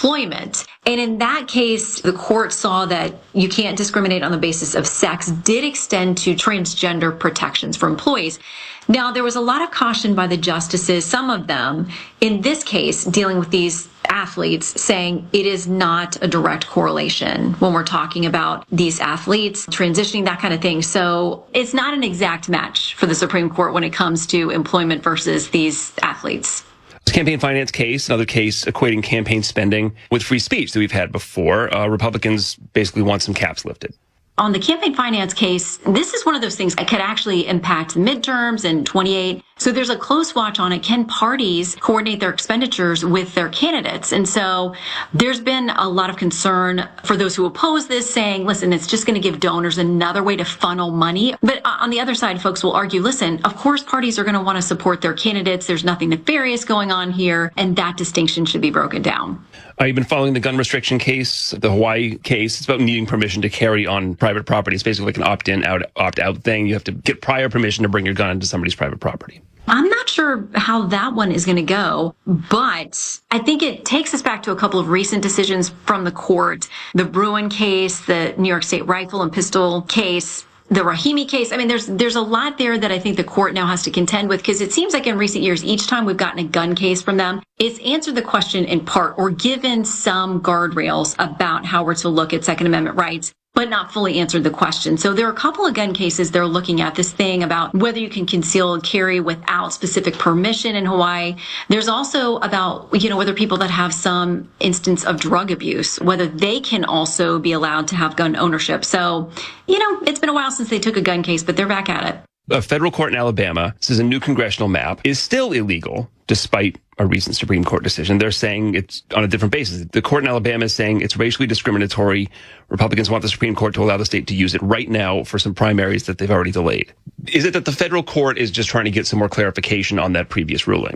employment. And in that case, the court saw that you can't discriminate on the basis of sex did extend to transgender protections for employees. Now, there was a lot of caution by the justices, some of them, in this case, dealing with these athletes, saying it is not a direct correlation when we're talking about these athletes transitioning, that kind of thing. So it's not an exact match for the Supreme Court when it comes to employment versus these athletes. This campaign finance case, another case equating campaign spending with free speech that we've had before. Republicans basically want some caps lifted. On the campaign finance case, this is one of those things that could actually impact midterms in 28. So there's a close watch on it. Can parties coordinate their expenditures with their candidates? And so there's been a lot of concern for those who oppose this, saying, listen, it's just going to give donors another way to funnel money. But on the other side, folks will argue, listen, of course, parties are going to want to support their candidates. There's nothing nefarious going on here, and that distinction should be broken down. You've been following the gun restriction case, the Hawaii case. It's about needing permission to carry on private property. It's basically like an opt-in, opt-out thing. You have to get prior permission to bring your gun into somebody's private property. I'm not sure how that one is going to go, but I think it takes us back to a couple of recent decisions from the court. The Bruin case, the New York State rifle and pistol case, the Rahimi case. I mean, there's a lot there that I think the court now has to contend with, because it seems like in recent years, each time we've gotten a gun case from them, it's answered the question in part or given some guardrails about how we're to look at Second Amendment rights, but not fully answered the question. So there are a couple of gun cases they're looking at, this thing about whether you can conceal and carry without specific permission in Hawaii. There's also about, whether people that have some instance of drug abuse, whether they can also be allowed to have gun ownership. So, it's been a while since they took a gun case, but they're back at it. A federal court in Alabama says a new congressional map is still illegal, despite a recent Supreme Court decision. They're saying it's on a different basis. The court in Alabama is saying it's racially discriminatory. Republicans want the Supreme Court to allow the state to use it right now for some primaries that they've already delayed. Is it that the federal court is just trying to get some more clarification on that previous ruling?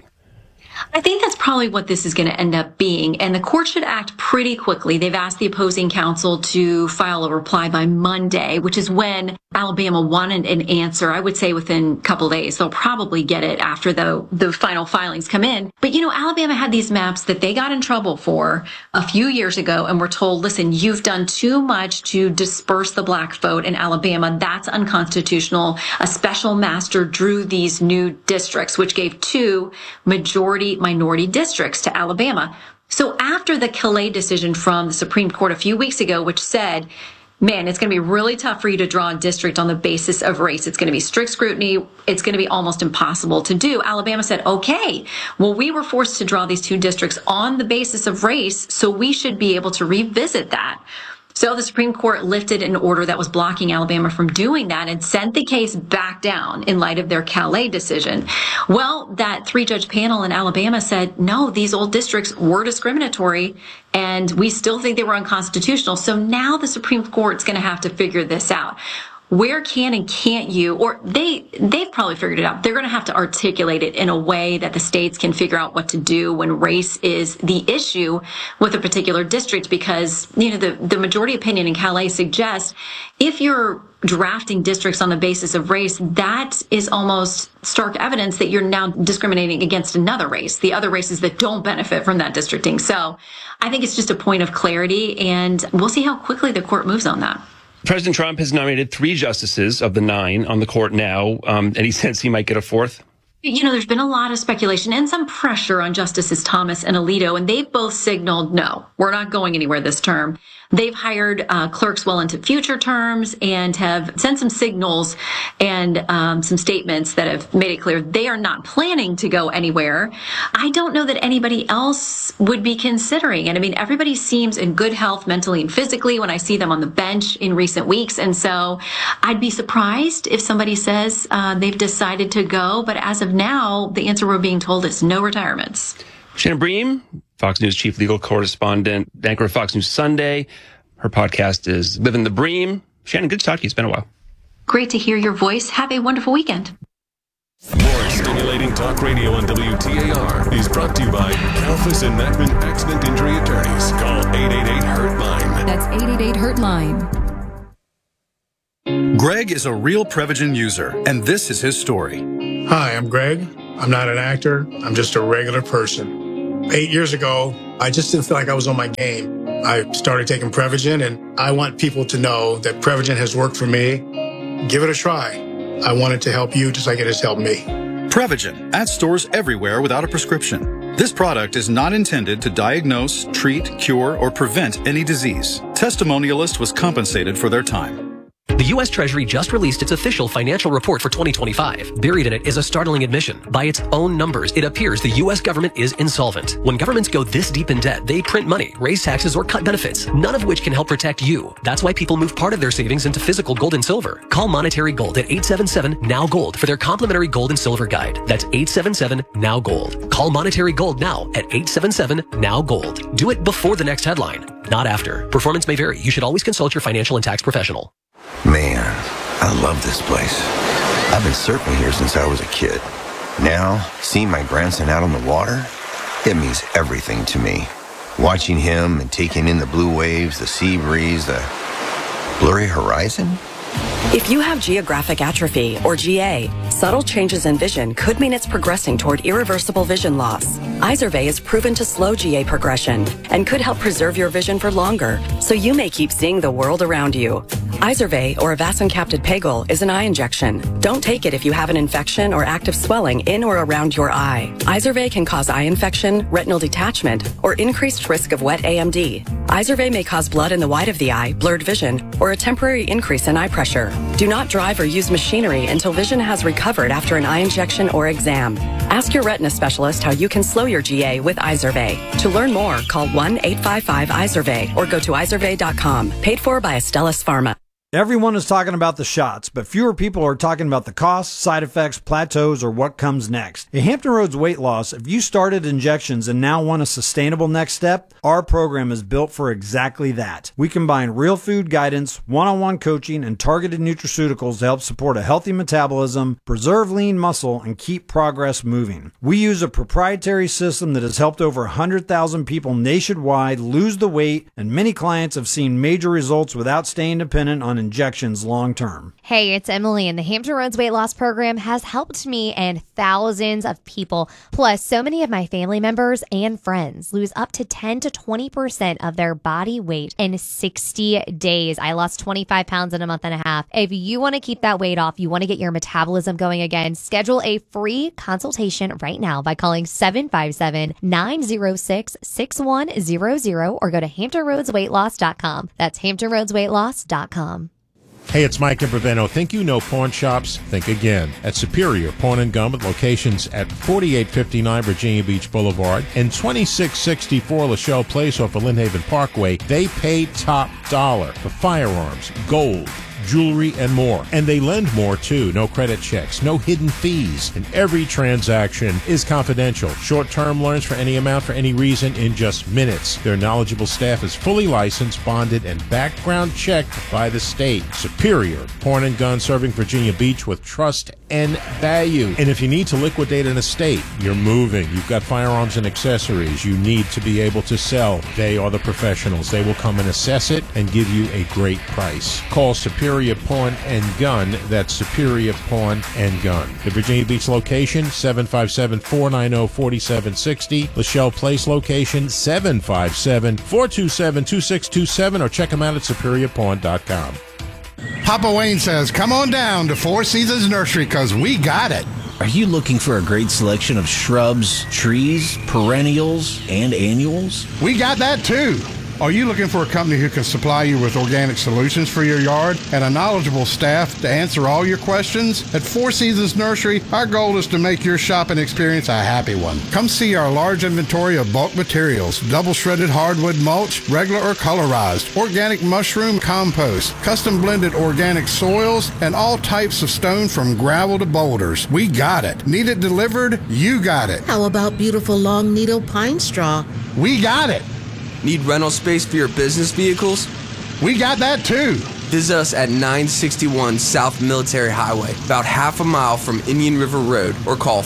I think that's probably what this is going to end up being. And the court should act pretty quickly. They've asked the opposing counsel to file a reply by Monday, which is when Alabama wanted an answer. I would say within a couple days. They'll probably get it after the final filings come in. But, Alabama had these maps that they got in trouble for a few years ago and were told, listen, you've done too much to disperse the black vote in Alabama. That's unconstitutional. A special master drew these new districts, which gave 2 minority districts to Alabama. So after the Calais decision from the Supreme Court a few weeks ago, which said, man, it's going to be really tough for you to draw a district on the basis of race. It's going to be strict scrutiny. It's going to be almost impossible to do. Alabama said, okay, well, we were forced to draw these 2 districts on the basis of race, so we should be able to revisit that. So the Supreme Court lifted an order that was blocking Alabama from doing that and sent the case back down in light of their Calais decision. Well, that 3-judge panel in Alabama said, no, these old districts were discriminatory and we still think they were unconstitutional. So now the Supreme Court's going to have to figure this out. Where can and can't you, or they've probably figured it out. They're going to have to articulate it in a way that the states can figure out what to do when race is the issue with a particular district, because, the majority opinion in Calais suggests if you're drafting districts on the basis of race, that is almost stark evidence that you're now discriminating against another race, the other races that don't benefit from that districting. So I think it's just a point of clarity, and we'll see how quickly the court moves on that. President Trump has nominated 3 justices of the 9 on the court now. Any sense he might get a 4th? There's been a lot of speculation and some pressure on Justices Thomas and Alito, and they've both signaled, no, we're not going anywhere this term. They've hired clerks well into future terms and have sent some signals and some statements that have made it clear they are not planning to go anywhere. I don't know that anybody else would be considering it. I mean, everybody seems in good health mentally and physically when I see them on the bench in recent weeks. And so I'd be surprised if somebody says they've decided to go. But as of now, the answer we're being told is no retirements. Shannon Bream, Fox News chief legal correspondent, anchor of Fox News Sunday. Her podcast is Living the Bream. Shannon, good to talk to you. It's been a while. Great to hear your voice. Have a wonderful weekend. More stimulating talk radio on WTAR is brought to you by Kalfas Enactment Accident Injury Attorneys. Call 888-HURT-LINE. That's 888-HURT-LINE. Greg is a real Prevagen user, and this is his story. Hi, I'm Greg. I'm not an actor. I'm just a regular person. 8 years ago, I just didn't feel like I was on my game. I started taking Prevagen, and I want people to know that Prevagen has worked for me. Give it a try. I want it to help you just like it has helped me. Prevagen at stores everywhere without a prescription. This product is not intended to diagnose, treat, cure, or prevent any disease. Testimonialist was compensated for their time. The U.S. Treasury just released its official financial report for 2025. Buried in it is a startling admission. By its own numbers, it appears the U.S. government is insolvent. When governments go this deep in debt, they print money, raise taxes, or cut benefits, none of which can help protect you. That's why people move part of their savings into physical gold and silver. Call Monetary Gold at 877-NOW-GOLD for their complimentary gold and silver guide. That's 877-NOW-GOLD. Call Monetary Gold now at 877-NOW-GOLD. Do it before the next headline, not after. Performance may vary. You should always consult your financial and tax professional. Man, I love this place. I've been surfing here since I was a kid. Now, seeing my grandson out on the water, it means everything to me. Watching him and taking in the blue waves, the sea breeze, the blurry horizon. If you have geographic atrophy, or GA, subtle changes in vision could mean it's progressing toward irreversible vision loss. Izervay is proven to slow GA progression and could help preserve your vision for longer, so you may keep seeing the world around you. Izervay, or avacincaptad pegol, is an eye injection. Don't take it if you have an infection or active swelling in or around your eye. Izervay can cause eye infection, retinal detachment, or increased risk of wet AMD. Izervay may cause blood in the white of the eye, blurred vision, or a temporary increase in eye pressure. Do not drive or use machinery until vision has recovered after an eye injection or exam. Ask your retina specialist how you can slow your GA with Izervay. To learn more, call 1-855-IZERVAY or go to izervay.com. Paid for by Astellas Pharma. Everyone is talking about the shots, but fewer people are talking about the costs, side effects, plateaus, or what comes next. At Hampton Roads Weight Loss, if you started injections and now want a sustainable next step, our program is built for exactly that. We combine real food guidance, one-on-one coaching, and targeted nutraceuticals to help support a healthy metabolism, preserve lean muscle, and keep progress moving. We use a proprietary system that has helped over 100,000 people nationwide lose the weight, and many clients have seen major results without staying dependent on injections long term. Hey, it's Emily, and the Hampton Roads Weight Loss Program has helped me and thousands of people. Plus, so many of my family members and friends lose up to 10 to 20% of their body weight in 60 days. I lost 25 pounds in a month and a half. If you want to keep that weight off, you want to get your metabolism going again, schedule a free consultation right now by calling 757-906-6100 or go to HamptonRoadsWeightLoss.com. That's HamptonRoadsWeightLoss.com. Hey, it's Mike Imperveno. Think you know pawn shops? Think again. At Superior Pawn and Gun with locations at 4859 Virginia Beach Boulevard and 2664 Lachelle Place off of Lynn Haven Parkway, they pay top dollar for firearms, gold, jewelry, and more. And they lend more, too. No credit checks, no hidden fees. And every transaction is confidential. Short-term loans for any amount for any reason in just minutes. Their knowledgeable staff is fully licensed, bonded, and background checked by the state. Superior Pawn and Gun, serving Virginia Beach with trust and value. And if you need to liquidate an estate, you're moving, you've got firearms and accessories you need to be able to sell, they are the professionals. They will come and assess it and give you a great price. Call Superior Pawn and Gun. That's Superior Pawn and Gun. The Virginia Beach location, 757-490-4760. Lachelle Place location, 757-427-2627, or check them out at superiorpawn.com. Papa Wayne says, come on down to Four Seasons Nursery because we got it. Are you looking for a great selection of shrubs, trees, perennials, and annuals? We got that too. Are you looking for a company who can supply you with organic solutions for your yard and a knowledgeable staff to answer all your questions? At Four Seasons Nursery, our goal is to make your shopping experience a happy one. Come see our large inventory of bulk materials, double shredded hardwood mulch, regular or colorized, organic mushroom compost, custom blended organic soils, and all types of stone from gravel to boulders. We got it. Need it delivered? You got it. How about beautiful long needle pine straw? We got it. Need rental space for your business vehicles? We got that too. Visit us at 961 South Military Highway, about half a mile from Indian River Road, or call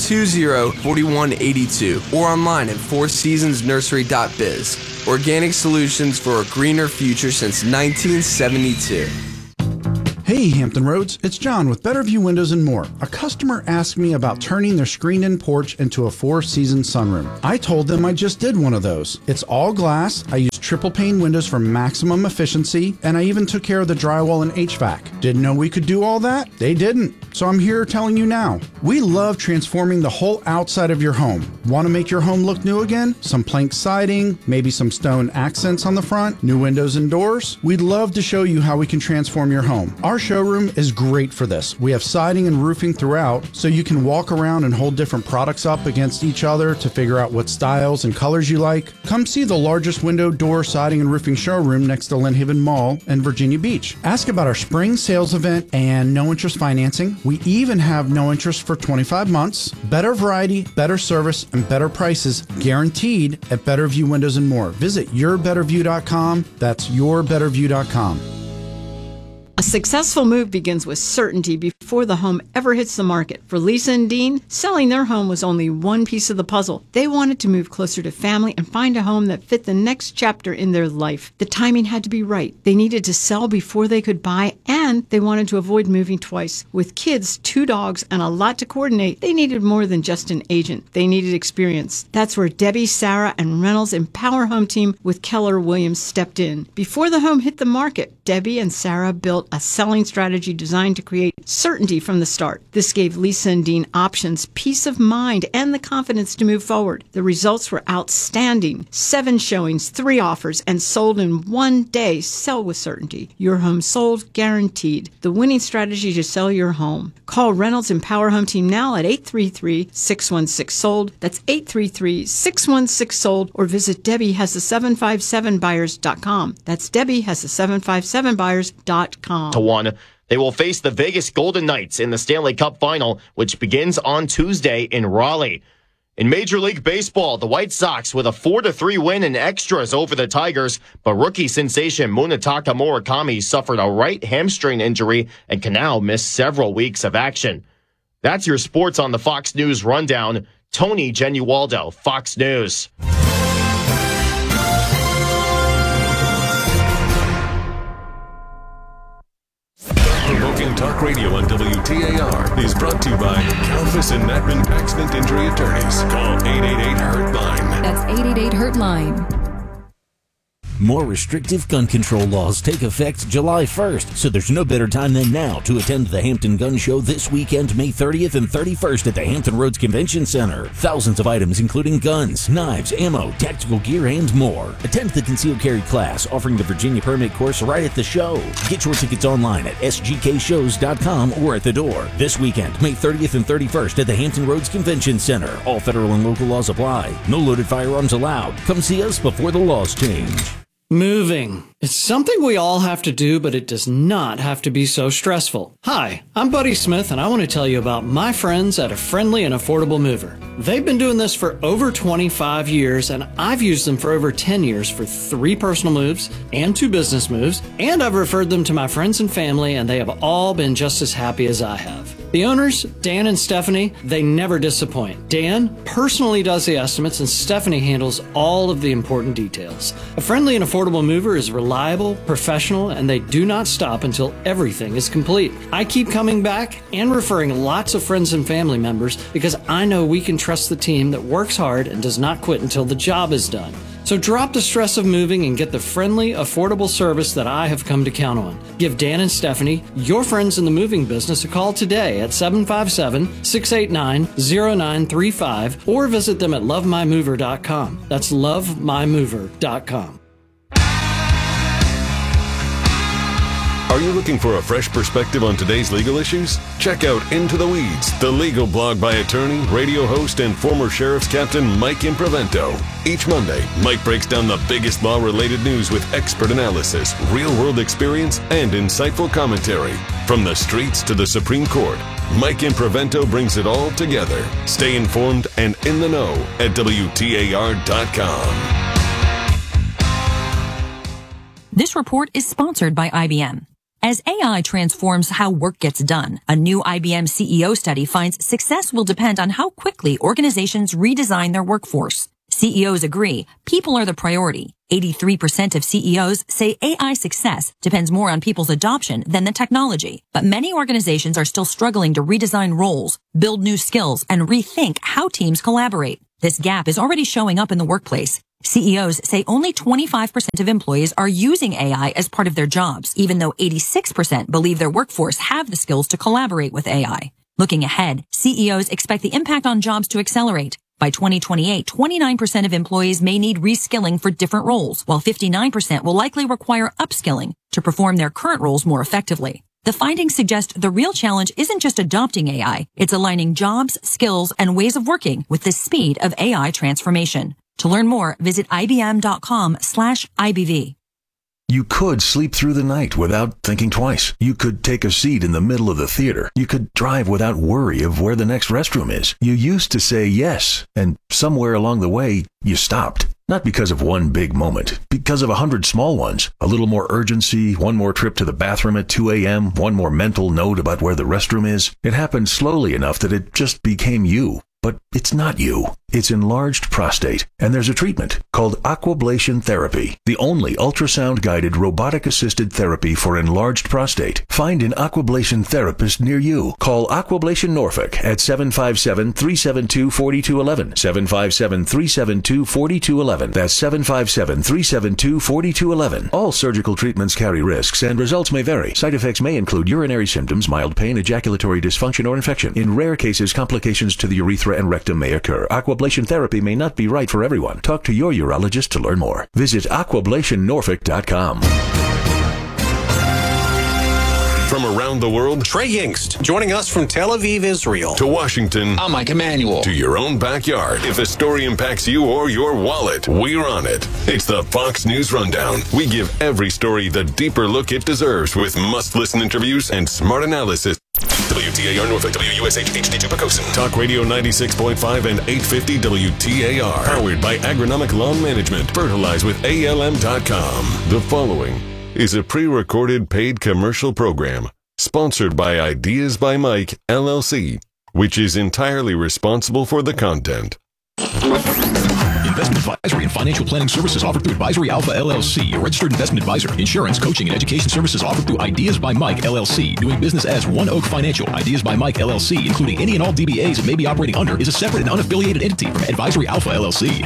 420-4182 or online at fourseasonsnursery.biz. Organic solutions for a greener future since 1972. Hey Hampton Roads, it's John with Better View Windows and More. A customer asked me about turning their screened-in porch into a 4-season sunroom. I told them I just did one of those. It's all glass, I use triple pane windows for maximum efficiency, and I even took care of the drywall and HVAC. Didn't know we could do all that? They didn't. So I'm here telling you now. We love transforming the whole outside of your home. Want to make your home look new again? Some plank siding, maybe some stone accents on the front, new windows and doors? We'd love to show you how we can transform your home. Our showroom is great for this. We have siding and roofing throughout, so you can walk around and hold different products up against each other to figure out what styles and colors you like. Come see the largest window, door, siding, and roofing showroom next to Lynn Haven Mall in Virginia Beach. Ask about our spring sales event and no interest financing. We even have no interest for 25 months. Better variety, better service, and better prices guaranteed at Better View Windows and More. Visit yourbetterview.com. That's yourbetterview.com. A successful move begins with certainty before the home ever hits the market. For Lisa and Dean, selling their home was only one piece of the puzzle. They wanted to move closer to family and find a home that fit the next chapter in their life. The timing had to be right. They needed to sell before they could buy, and they wanted to avoid moving twice. With kids, 2 dogs, and a lot to coordinate, they needed more than just an agent. They needed experience. That's where Debbie, Sarah, and Reynolds Empower Home Team with Keller Williams stepped in. Before the home hit the market, Debbie and Sarah built a selling strategy designed to create certainty from the start. This gave Lisa and Dean options, peace of mind, and the confidence to move forward. The results were outstanding. 7 showings, 3 offers, and sold in 1 day. Sell with certainty. Your home sold, guaranteed. The winning strategy to sell your home. Call Reynolds Empower Home Team now at 833-616-SOLD. That's 833-616-SOLD. Or visit DebbieHasThe757buyers.com. That's DebbieHasThe757buyers.com. To 1. They will face the Vegas Golden Knights in the Stanley Cup Final, which begins on Tuesday in Raleigh. In Major League Baseball, the White Sox with a 4-3 win in extras over the Tigers, but rookie sensation Munetaka Murakami suffered a right hamstring injury and can now miss several weeks of action. That's your sports on the Fox News Rundown. Tony Genualdo, Fox News. Provoking Talk Radio on WTAR is brought to you by Kalfas and Natman Accident Injury Attorneys. Call 888-HURT-LINE. That's 888-HURT-LINE. More restrictive gun control laws take effect July 1st, so there's no better time than now to attend the Hampton Gun Show this weekend, May 30th and 31st at the Hampton Roads Convention Center. Thousands of items including guns, knives, ammo, tactical gear, and more. Attend the concealed carry class offering the Virginia permit course right at the show. Get your tickets online at sgkshows.com or at the door. This weekend, May 30th and 31st at the Hampton Roads Convention Center. All federal and local laws apply. No loaded firearms allowed. Come see us before the laws change. Moving. It's something we all have to do, but it does not have to be so stressful. Hi, I'm Buddy Smith, and I want to tell you about my friends at A Friendly and Affordable Mover. They've been doing this for over 25 years, and I've used them for over 10 years for 3 personal moves and 2 business moves, and I've referred them to my friends and family, and they have all been just as happy as I have. The owners, Dan and Stephanie, they never disappoint. Dan personally does the estimates, and Stephanie handles all of the important details. A Friendly and Affordable Mover is reliable, professional, and they do not stop until everything is complete. I keep coming back and referring lots of friends and family members because I know we can trust the team that works hard and does not quit until the job is done. So drop the stress of moving and get the friendly, affordable service that I have come to count on. Give Dan and Stephanie, your friends in the moving business, a call today at 757-689-0935 or visit them at lovemymover.com. That's lovemymover.com. Are you looking for a fresh perspective on today's legal issues? Check out Into the Weeds, the legal blog by attorney, radio host, and former Sheriff's Captain Mike Imprevento. Each Monday, Mike breaks down the biggest law-related news with expert analysis, real-world experience, and insightful commentary. From the streets to the Supreme Court, Mike Imprevento brings it all together. Stay informed and in the know at WTAR.com. This report is sponsored by IBM. As AI transforms how work gets done, a new IBM CEO study finds success will depend on how quickly organizations redesign their workforce. CEOs agree people are the priority. 83% of CEOs say AI success depends more on people's adoption than the technology. But many organizations are still struggling to redesign roles, build new skills, and rethink how teams collaborate. This gap is already showing up in the workplace. CEOs say only 25% of employees are using AI as part of their jobs, even though 86% believe their workforce have the skills to collaborate with AI. Looking ahead, CEOs expect the impact on jobs to accelerate. By 2028, 29% of employees may need reskilling for different roles, while 59% will likely require upskilling to perform their current roles more effectively. The findings suggest the real challenge isn't just adopting AI, it's aligning jobs, skills, and ways of working with the speed of AI transformation. To learn more, visit ibm.com/IBV. You could sleep through the night without thinking twice. You could take a seat in the middle of the theater. You could drive without worry of where the next restroom is. You used to say yes, and somewhere along the way, you stopped. Not because of one big moment, because of 100 small ones. A little more urgency, one more trip to the bathroom at 2 a.m., one more mental note about where the restroom is. It happened slowly enough that it just became you. But it's not you. It's enlarged prostate, and there's a treatment called Aquablation therapy, the only ultrasound-guided robotic-assisted therapy for enlarged prostate. Find an Aquablation therapist near you. Call Aquablation Norfolk at 757-372-4211, 757-372-4211. That's 757-372-4211. All surgical treatments carry risks, and results may vary. Side effects may include urinary symptoms, mild pain, ejaculatory dysfunction, or infection. In rare cases, complications to the urethra and rectum may occur. Aquablation therapy may not be right for everyone. Talk to your urologist to learn more. Visit aquablationnorfolk.com. From around the world, Trey Yingst, joining us from Tel Aviv, Israel. To Washington, I'm Mike Emanuel. To your own backyard. If a story impacts you or your wallet, we're on it. It's the Fox News Rundown. We give every story the deeper look it deserves with must-listen interviews and smart analysis. WTAR Norfolk, WUSH HD2 Pocosin. Talk Radio 96.5 and 850 WTAR. Powered by Agronomic Lawn Management. Fertilize with ALM.com. The following is a pre-recorded paid commercial program sponsored by Ideas by Mike, LLC, which is entirely responsible for the content. Investment advisory and financial planning services offered through Advisory Alpha LLC, a registered investment advisor. Insurance, coaching, and education services offered through Ideas by Mike LLC. Doing business as One Oak Financial. Ideas by Mike LLC, including any and all DBAs it may be operating under, is a separate and unaffiliated entity from Advisory Alpha LLC.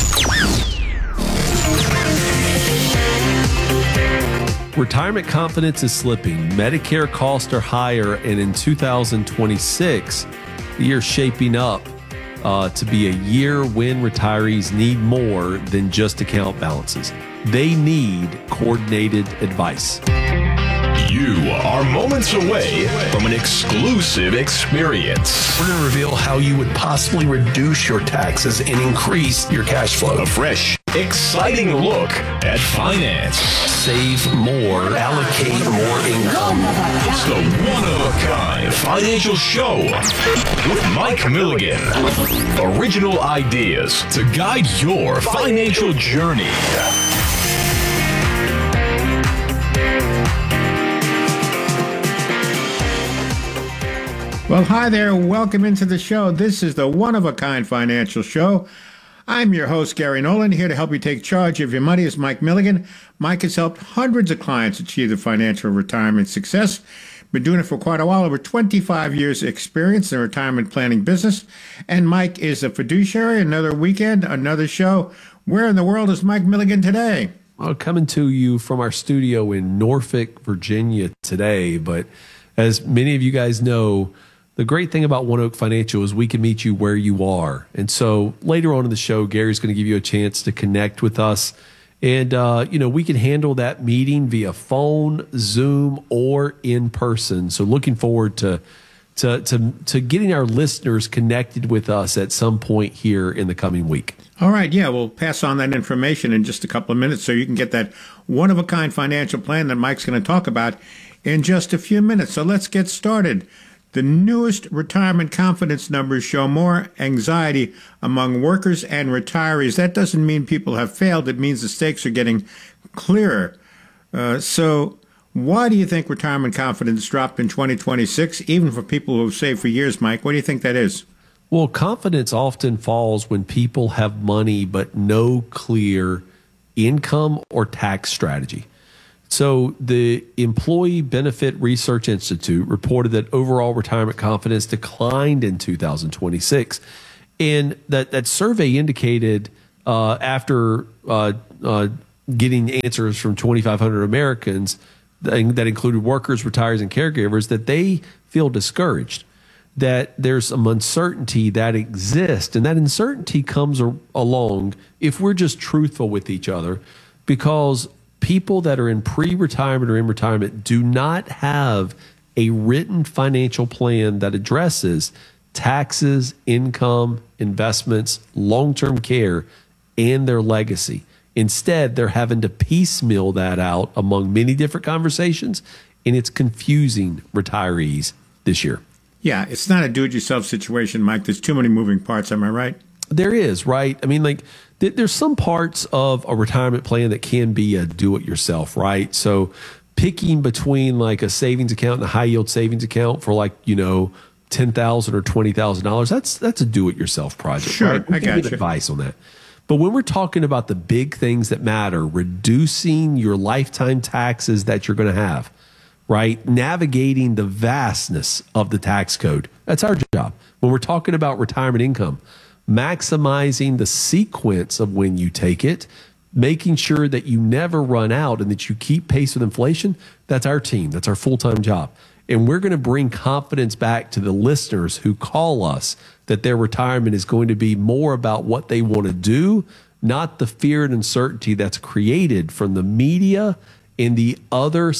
Retirement confidence is slipping. Medicare costs are higher, and in 2026, the year's shaping up to be a year when retirees need more than just account balances. They need coordinated advice. You are moments away from an exclusive experience. We're going to reveal how you would possibly reduce your taxes and increase your cash flow. A fresh, exciting look at finance. Save more, allocate more income. It's the one-of-a-kind financial show with Mike Milligan. Original ideas to guide your financial journey. Well, hi there. Welcome into the show. This is the one-of-a-kind financial show. I'm your host, Gary Nolan, here to help you take charge of your money as Mike Milligan. Mike has helped hundreds of clients achieve the financial retirement success. Been doing it for quite a while, over 25 years experience in the retirement planning business. And Mike is a fiduciary. Another weekend, another show. Where in the world is Mike Milligan today? Well, coming to you from our studio in Norfolk, Virginia today. But as many of you guys know, the great thing about One Oak Financial is we can meet you where you are. And so later on in the show, Gary's going to give you a chance to connect with us. And, we can handle that meeting via phone, Zoom, or in person. So looking forward to getting our listeners connected with us at some point here in the coming week. All right. Yeah, we'll pass on that information in just a couple of minutes so you can get that one-of-a-kind financial plan that Mike's going to talk about in just a few minutes. So let's get started. The newest retirement confidence numbers show more anxiety among workers and retirees. That doesn't mean people have failed. It means the stakes are getting clearer. So why do you think retirement confidence dropped in 2026, even for people who have saved for years, Mike? What do you think that is? Well, confidence often falls when people have money but no clear income or tax strategy. So the Employee Benefit Research Institute reported that overall retirement confidence declined in 2026. And that survey indicated after getting answers from 2,500 Americans that included workers, retirees, and caregivers, that they feel discouraged, that there's some uncertainty that exists. And that uncertainty comes along if we're just truthful with each other, because people that are in pre-retirement or in retirement do not have a written financial plan that addresses taxes, income, investments, long-term care, and their legacy. Instead, they're having to piecemeal that out among many different conversations, and it's confusing retirees this year. Yeah, it's not a do-it-yourself situation, Mike. There's too many moving parts. Am I right? There is, right? I mean, like, there's some parts of a retirement plan that can be a do-it-yourself, right? So picking between like a savings account and a high-yield savings account for like, $10,000 or $20,000, that's a do-it-yourself project. Sure, right? We can give advice on that. But when we're talking about the big things that matter, reducing your lifetime taxes that you're going to have, right? Navigating the vastness of the tax code, that's our job. When we're talking about retirement income, maximizing the sequence of when you take it, making sure that you never run out and that you keep pace with inflation, that's our team. That's our full-time job. And we're going to bring confidence back to the listeners who call us that their retirement is going to be more about what they want to do, not the fear and uncertainty that's created from the media and the other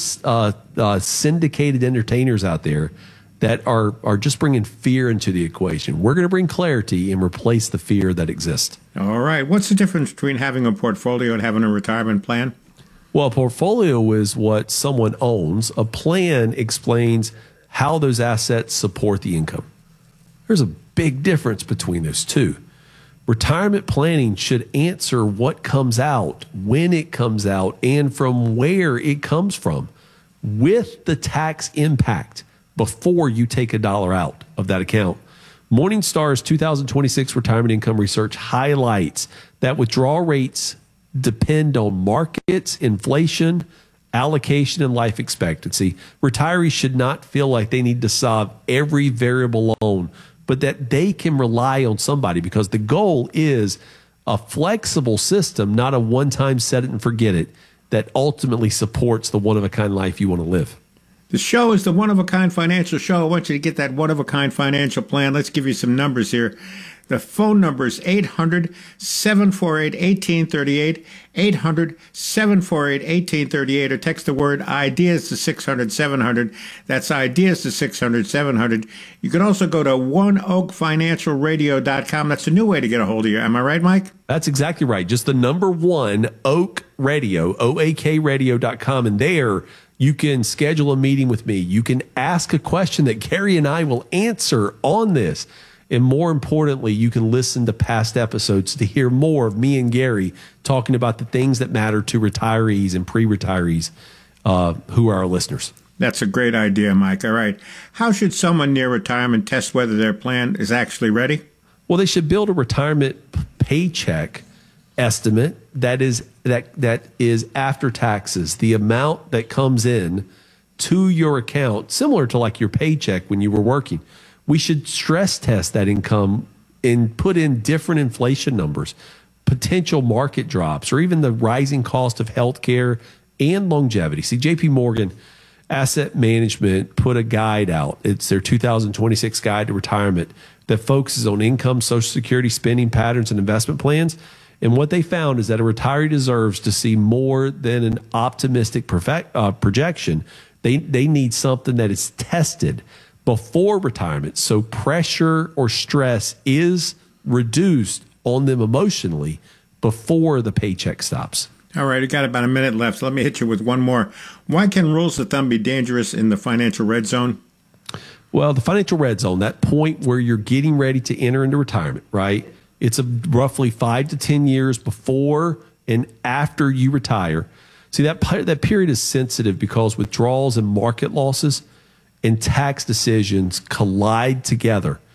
syndicated entertainers out there that are just bringing fear into the equation. We're going to bring clarity and replace the fear that exists. All right. What's the difference between having a portfolio and having a retirement plan? Well, a portfolio is what someone owns. A plan explains how those assets support the income. There's a big difference between those two. Retirement planning should answer what comes out, when it comes out, and from where it comes from, with the tax impact before you take a dollar out of that account. Morningstar's 2026 retirement income research highlights that withdrawal rates depend on markets, inflation, allocation, and life expectancy. Retirees should not feel like they need to solve every variable alone, but that they can rely on somebody, because the goal is a flexible system, not a one-time set it and forget it, that ultimately supports the one-of-a-kind life you want to live. The show is the One-of-a-Kind Financial Show. I want you to get that one-of-a-kind financial plan. Let's give you some numbers here. The phone number is 800-748-1838, 800-748-1838, or text the word IDEAS to 600-700. That's IDEAS to 600-700. You can also go to oneoakfinancialradio.com. That's a new way to get a hold of you. Am I right, Mike? That's exactly right. Just the number one, Oak Radio, oakradio.com. And there you can schedule a meeting with me. You can ask a question that Gary and I will answer on this. And more importantly, you can listen to past episodes to hear more of me and Gary talking about the things that matter to retirees and pre-retirees who are our listeners. That's a great idea, Mike. All right. How should someone near retirement test whether their plan is actually ready? Well, they should build a retirement paycheck estimate that is after taxes, the amount that comes in to your account, similar to like your paycheck when you were working. We should stress test that income and put in different inflation numbers, potential market drops, or even the rising cost of healthcare and longevity. See, JP Morgan Asset Management put a guide out. It's their 2026 guide to retirement that focuses on income, Social Security, spending patterns, and investment plans. And what they found is that a retiree deserves to see more than an optimistic projection. They need something that is tested before retirement, so pressure or stress is reduced on them emotionally before the paycheck stops. All right, we got about a minute left. So let me hit you with one more. Why can rules of thumb be dangerous in the financial red zone? Well, the financial red zone, that point where you're getting ready to enter into retirement, right? It's roughly 5 to 10 years before and after you retire. See, that period is sensitive because withdrawals and market losses and tax decisions collide together.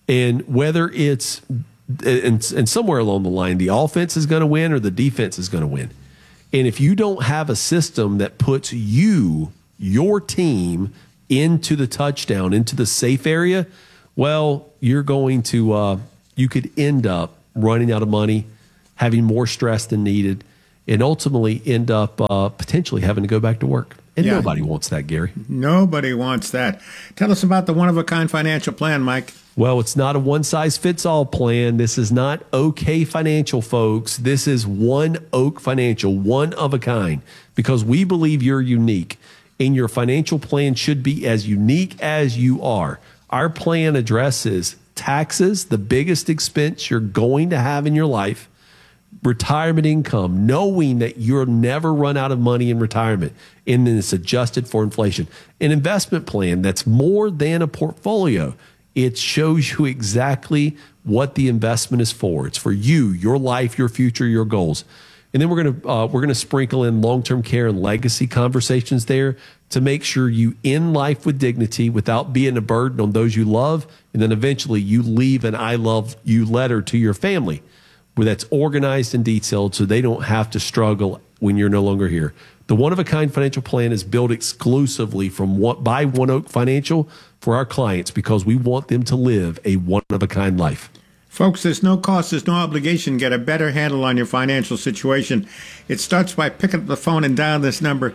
And whether it's and somewhere along the line, the offense is going to win or the defense is going to win. And if you don't have a system that puts your team into the touchdown, into the safe area, well, you're going to, you could end up running out of money, having more stress than needed, and ultimately end up potentially having to go back to work. And nobody wants that, Gary. Nobody wants that. Tell us about the one-of-a-kind financial plan, Mike. Well, it's not a one-size-fits-all plan. This is not OK Financial, folks. This is One Oak Financial, one of a kind, because we believe you're unique, and your financial plan should be as unique as you are. Our plan addresses taxes, the biggest expense you're going to have in your life, retirement income, knowing that you'll never run out of money in retirement, and then it's adjusted for inflation. An investment plan that's more than a portfolio. It shows you exactly what the investment is for. It's for you, your life, your future, your goals. And then we're going to sprinkle in long-term care and legacy conversations there to make sure you end life with dignity without being a burden on those you love. And then eventually you leave an I love you letter to your family where that's organized and detailed so they don't have to struggle when you're no longer here. The one-of-a-kind financial plan is built exclusively by One Oak Financial for our clients because we want them to live a one-of-a-kind life. Folks, there's no cost, there's no obligation. Get a better handle on your financial situation. It starts by picking up the phone and dial this number,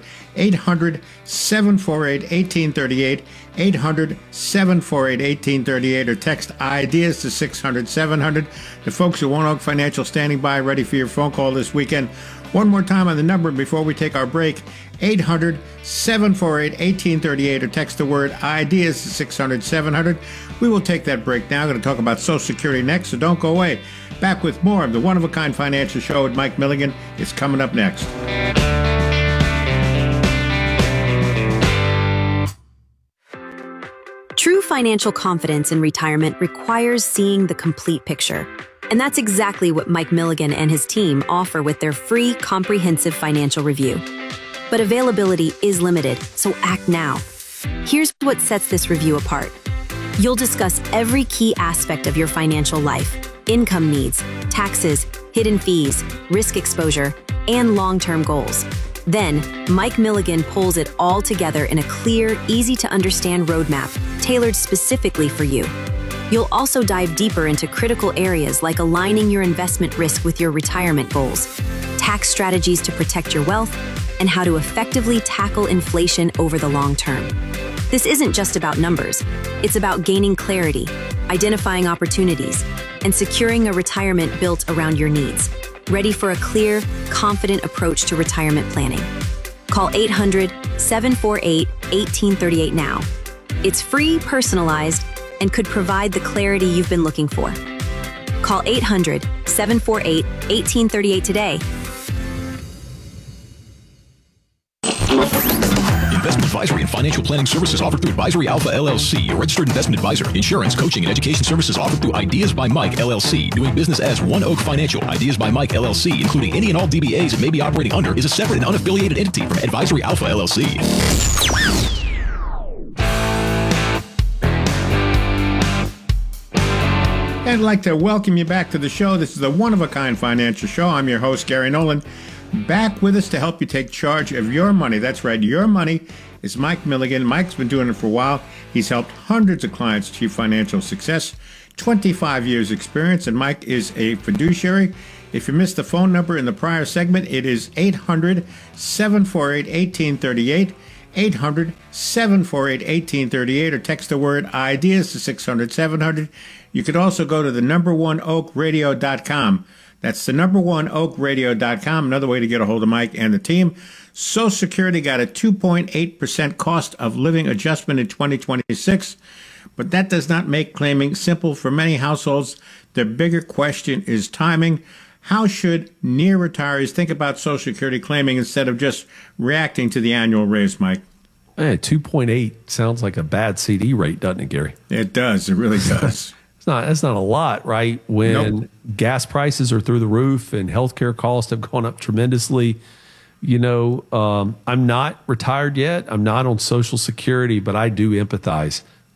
800-748-1838, 800-748-1838, or text IDEAS to 600-700. The folks at One Oak Financial standing by, ready for your phone call this weekend. One more time on the number before we take our break, 800-748-1838, or text the word IDEAS to 600-700. We will take that break now. We're going to talk about Social Security next, so don't go away. Back with more of the One-of-a-Kind Financial Show with Mike Milligan. It's coming up next. True financial confidence in retirement requires seeing the complete picture. And that's exactly what Mike Milligan and his team offer with their free comprehensive financial review. But availability is limited, so act now. Here's what sets this review apart. You'll discuss every key aspect of your financial life: income needs, taxes, hidden fees, risk exposure, and long-term goals. Then, Mike Milligan pulls it all together in a clear, easy-to-understand roadmap tailored specifically for you. You'll also dive deeper into critical areas like aligning your investment risk with your retirement goals, tax strategies to protect your wealth, and how to effectively tackle inflation over the long term. This isn't just about numbers. It's about gaining clarity, identifying opportunities, and securing a retirement built around your needs. Ready for a clear, confident approach to retirement planning? Call 800-748-1838 now. It's free, personalized, and could provide the clarity you've been looking for. Call 800-748-1838 today. Investment advisory and financial planning services offered through Advisory Alpha LLC, a registered investment advisor. Insurance, coaching, and education services offered through Ideas by Mike LLC. Doing business as One Oak Financial. Ideas by Mike LLC, including any and all DBAs it may be operating under, is a separate and unaffiliated entity from Advisory Alpha LLC. I'd like to welcome you back to the show. This is the One-of-a-Kind Financial Show. I'm your host, Gary Nolan. Back with us to help you take charge of your money. That's right, your money is Mike Milligan. Mike's been doing it for a while. He's helped hundreds of clients achieve financial success, 25 years experience, and Mike is a fiduciary. If you missed the phone number in the prior segment, it is 800-748-1838, 800-748-1838, or text the word IDEAS to 600-700. You could also go to the number1oakradio.com. That's the number1oakradio.com. Another way to get a hold of Mike and the team. Social Security got a 2.8% cost of living adjustment in 2026, but that does not make claiming simple for many households. The bigger question is timing. How should near retirees think about Social Security claiming instead of just reacting to the annual raise, Mike? 2.8 sounds like a bad CD rate, doesn't it, Gary? It does. It really does. That's not a lot, right? When gas prices are through the roof and healthcare costs have gone up tremendously. You know, I'm not retired yet. I'm not on Social Security, but I do empathize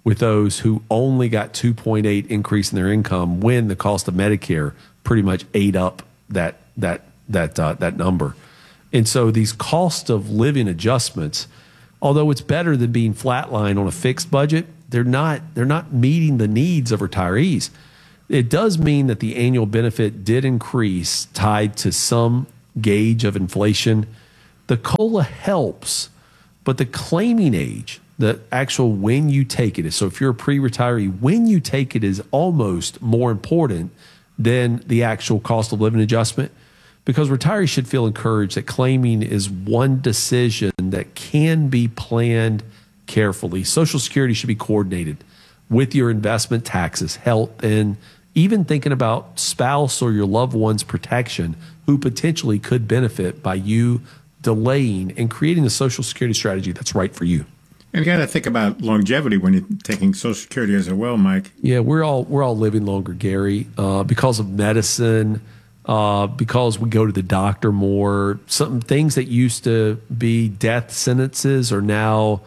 with those who only got 2.8 increase in their income when the cost of Medicare pretty much ate up that number. And so these cost of living adjustments, although it's better than being flatline on a fixed budget, they're not meeting the needs of retirees. It does mean that the annual benefit did increase tied to some gauge of inflation. The COLA helps, but the claiming age, the actual when you take it is, so if you're a pre-retiree, when you take it is almost more important than the actual cost of living adjustment, because retirees should feel encouraged that claiming is one decision that can be planned carefully. Social Security should be coordinated with your investment, taxes, health, and even thinking about spouse or your loved one's protection who potentially could benefit by you delaying and creating a Social Security strategy that's right for you. And you got to think about longevity when you're taking Social Security as well, Mike. Yeah, we're all living longer, Gary, because of medicine, because we go to the doctor more. Some things that used to be death sentences are now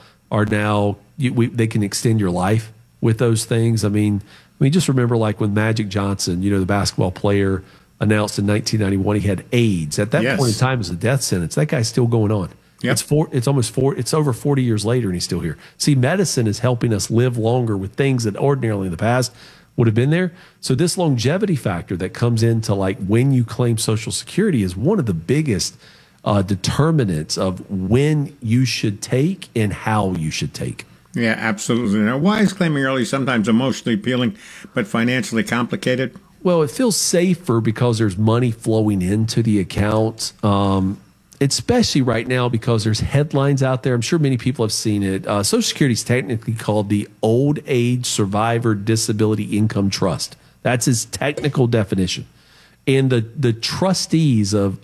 they can extend your life with those things. I mean, just remember like when Magic Johnson, the basketball player, announced in 1991 he had AIDS. At that point in time, it was a death sentence. That guy's still going on. Yep. It's over 40 years later and he's still here. See, medicine is helping us live longer with things that ordinarily in the past would have been there. So this longevity factor that comes into like when you claim Social Security is one of the biggest determinants of when you should take and how you should take. Yeah, absolutely. Now, why is claiming early sometimes emotionally appealing but financially complicated? Well, it feels safer because there's money flowing into the account. Especially right now because there's headlines out there. I'm sure many people have seen it. Social Security is technically called the Old Age Survivor Disability Income Trust. That's its technical definition. And the trustees of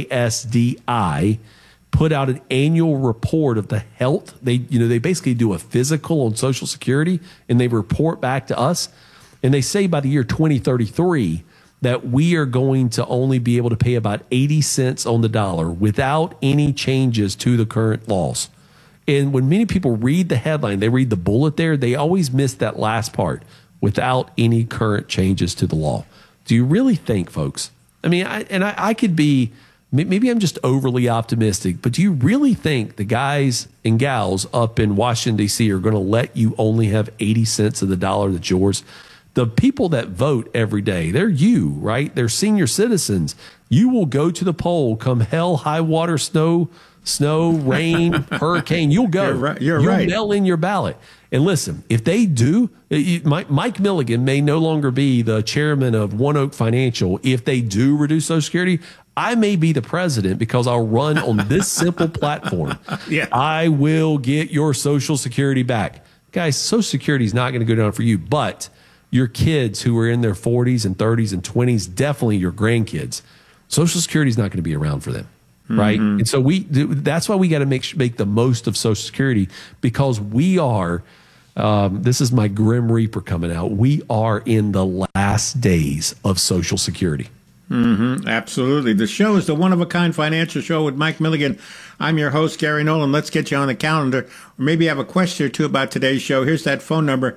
OASDI put out an annual report of the health. They basically do a physical on Social Security and they report back to us. And they say by the year 2033 that we are going to only be able to pay about 80 cents on the dollar without any changes to the current laws. And when many people read the headline, they read the bullet there, they always miss that last part, without any current changes to the law. Do you really think, folks? I mean, I could be, maybe I'm just overly optimistic, but do you really think the guys and gals up in Washington, D.C. are going to let you only have 80 cents of the dollar that's yours? The people that vote every day, they're you, right? They're senior citizens. You will go to the poll come hell, high water, snow, rain, hurricane. You'll go. You'll mail in your ballot. And listen, if they do, Mike Milligan may no longer be the chairman of One Oak Financial. If they do reduce Social Security, I may be the president because I'll run on this simple platform. Yeah. I will get your Social Security back. Guys, Social Security is not going to go down for you, but your kids who are in their 40s and 30s and 20s, definitely your grandkids, Social Security is not going to be around for them, right? Mm-hmm. And so that's why we got to make the most of Social Security, because we are, this is my Grim Reaper coming out, we are in the last days of Social Security. Mm-hmm, absolutely. The show is the one-of-a-kind financial show with Mike Milligan. I'm your host, Gary Nolan. Let's get you on the calendar. Or maybe you have a question or two about today's show. Here's that phone number,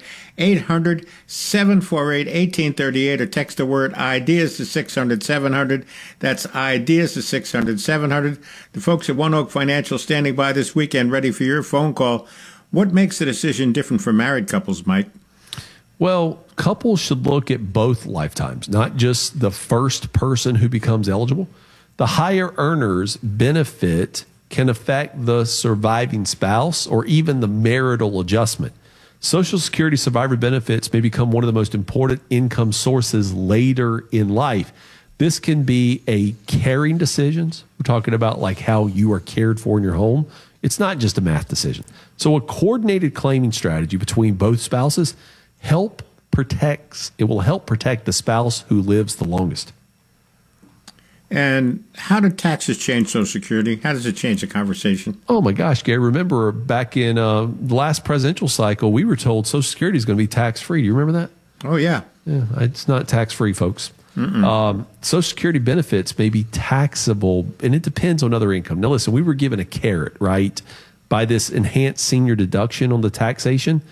800-748-1838, or text the word IDEAS to 600-700. That's IDEAS to 600-700. The folks at One Oak Financial standing by this weekend ready for your phone call. What makes the decision different for married couples, Mike? Well, couples should look at both lifetimes, not just the first person who becomes eligible. The higher earners benefit can affect the surviving spouse or even the marital adjustment. Social Security survivor benefits may become one of the most important income sources later in life. This can be a caring decisions. We're talking about like how you are cared for in your home. It's not just a math decision. So a coordinated claiming strategy between both spouses will help protect the spouse who lives the longest. And how do taxes change Social Security? How does it change the conversation? Oh my gosh, Gary, remember back in the last presidential cycle, we were told Social Security is going to be tax-free. Do you remember that? Oh, yeah. Yeah, it's not tax-free, folks. Social Security benefits may be taxable, and it depends on other income. Now, listen, we were given a carrot, right, by this enhanced senior deduction on the taxation.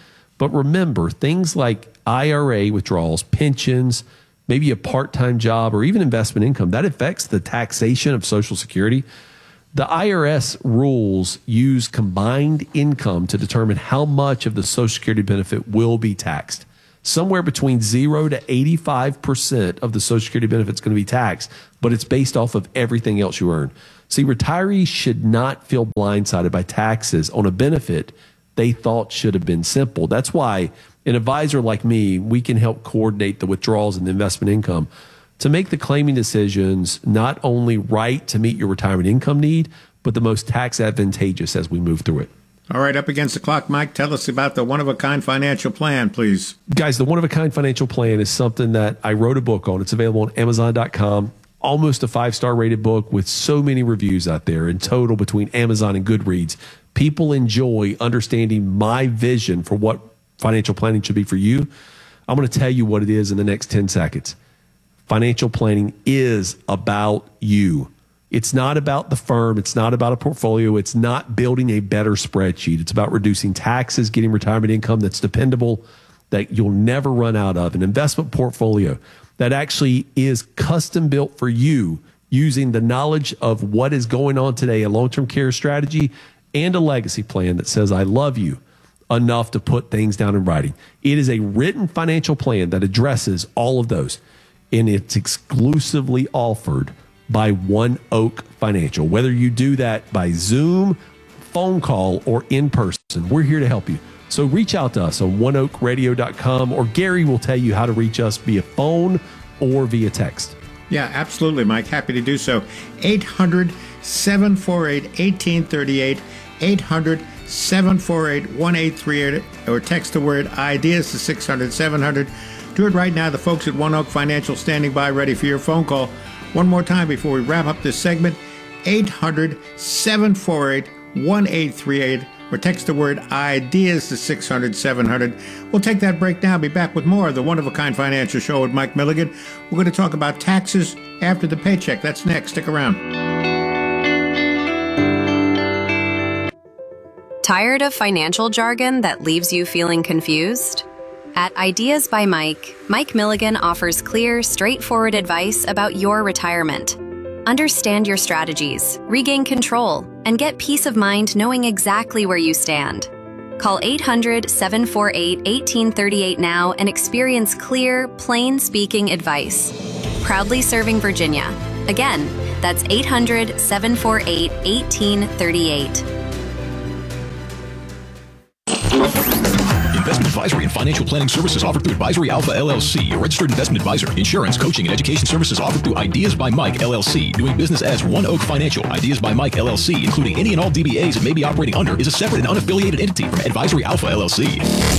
But remember, things like IRA withdrawals, pensions, maybe a part-time job, or even investment income, that affects the taxation of Social Security. The IRS rules use combined income to determine how much of the Social Security benefit will be taxed. Somewhere between 0 to 85% of the Social Security benefit is going to be taxed, but it's based off of everything else you earn. See, retirees should not feel blindsided by taxes on a benefit they thought should have been simple. That's why an advisor like me, we can help coordinate the withdrawals and the investment income to make the claiming decisions not only right to meet your retirement income need, but the most tax advantageous as we move through it. All right, up against the clock, Mike, tell us about the one-of-a-kind financial plan, please. Guys, the one-of-a-kind financial plan is something that I wrote a book on. It's available on Amazon.com. Almost a 5-star rated book with so many reviews out there in total between Amazon and Goodreads. People enjoy understanding my vision for what financial planning should be for you. I'm going to tell you what it is in the next 10 seconds. Financial planning is about you. It's not about the firm. It's not about a portfolio. It's not building a better spreadsheet. It's about reducing taxes, getting retirement income that's dependable, that you'll never run out of, an investment portfolio that actually is custom built for you using the knowledge of what is going on today, a long-term care strategy, and a legacy plan that says, I love you enough to put things down in writing. It is a written financial plan that addresses all of those, and it's exclusively offered by One Oak Financial. Whether you do that by Zoom, phone call, or in person, we're here to help you. So reach out to us on oneoakradio.com, or Gary will tell you how to reach us via phone or via text. Yeah, absolutely, Mike. Happy to do so. 800-748-1838, 800-748-1838, or text the word IDEAS to 600-700. Do it right now. The folks at One Oak Financial standing by, ready for your phone call. One more time before we wrap up this segment, 800-748-1838, or text the word IDEAS to 600-700. We'll take that break now. Be back with more of the One-of-a-Kind Financial Show with Mike Milligan. We're going to talk about taxes after the paycheck. That's next. Stick around. Tired of financial jargon that leaves you feeling confused? At Ideas by Mike, Mike Milligan offers clear, straightforward advice about your retirement. Understand your strategies, regain control, and get peace of mind knowing exactly where you stand. Call 800-748-1838 now and experience clear, plain-speaking advice. Proudly serving Virginia. Again, that's 800-748-1838. Investment advisory and financial planning services offered through Advisory Alpha LLC, a registered investment advisor. Insurance, coaching, and education services offered through Ideas by Mike LLC. Doing business as One Oak Financial. Ideas by Mike LLC, including any and all DBAs it may be operating under, is a separate and unaffiliated entity from Advisory Alpha LLC.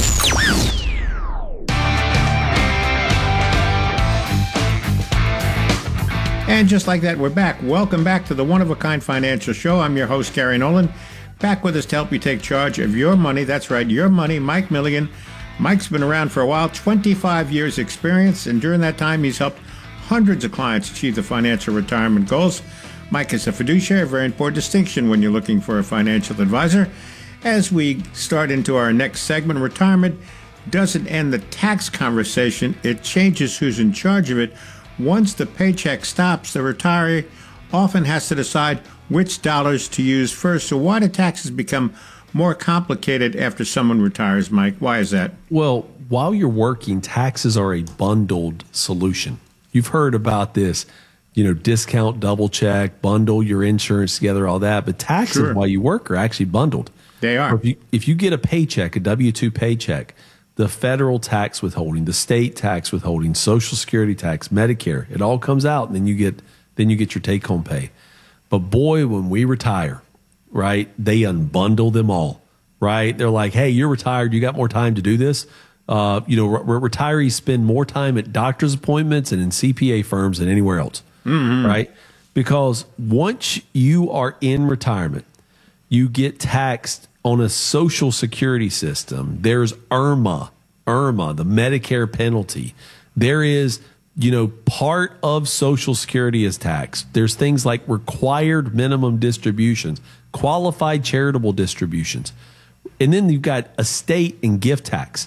And just like that, we're back. Welcome back to the One-of-a-Kind Financial Show. I'm your host, Gary Nolan. Back with us to help you take charge of your money. That's right, your money, Mike Milligan. Mike's been around for a while, 25 years experience, and during that time, he's helped hundreds of clients achieve the financial retirement goals. Mike is a fiduciary, a very important distinction when you're looking for a financial advisor. As we start into our next segment, retirement doesn't end the tax conversation. It changes who's in charge of it. Once the paycheck stops, the retiree often has to decide which dollars to use first. So why do taxes become more complicated after someone retires, Mike? Why is that? Well, while you're working, taxes are a bundled solution. You've heard about this, discount, double check, bundle your insurance together, all that. But taxes while you work are actually bundled. They are. If you get a paycheck, a W-2 paycheck, the federal tax withholding, the state tax withholding, Social Security tax, Medicare, it all comes out, and then you get your take-home pay. But boy, when we retire, right, they unbundle them all, right? They're like, hey, you're retired. You got more time to do this. Retirees spend more time at doctor's appointments and in CPA firms than anywhere else, right? Because once you are in retirement, you get taxed on a Social Security system. There's IRMA, the Medicare penalty. There is part of Social Security is taxed. There's things like required minimum distributions, qualified charitable distributions. And then you've got estate and gift tax.